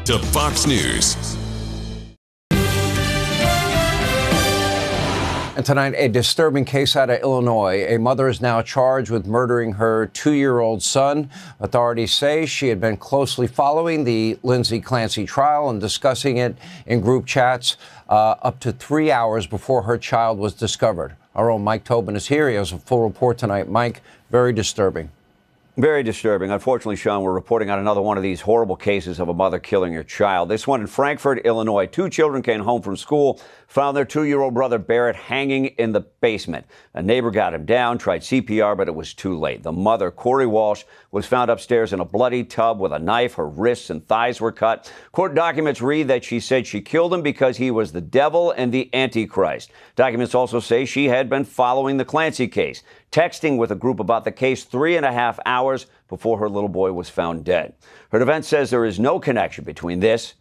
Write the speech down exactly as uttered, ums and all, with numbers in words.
to Fox News. And tonight, a disturbing case out of Illinois. A mother is now charged with murdering her two-year-old son. Authorities say she had been closely following the Lindsay Clancy trial and discussing it in group chats uh, up to three hours before her child was discovered. Our own Mike Tobin is here. He has a full report tonight. Mike, very disturbing. Very disturbing. Unfortunately, Sean, we're reporting on another one of these horrible cases of a mother killing her child. This one in Frankfort, Illinois. Two children came home from school, found their two-year-old brother Barrett hanging in the basement. A neighbor got him down, tried C P R, but it was too late. The mother, Corey Walsh, was found upstairs in a bloody tub with a knife. Her wrists and thighs were cut. Court documents read that she said she killed him because he was the devil and the Antichrist. Documents also say she had been following the Clancy case, texting with a group about the case three and a half hours before her little boy was found dead. Her defense says there is no connection between this